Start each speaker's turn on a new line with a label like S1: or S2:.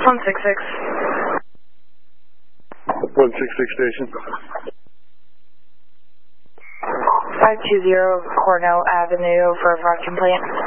S1: 166.
S2: 166 station.
S1: 520 Cornell Avenue for a vacuum plant.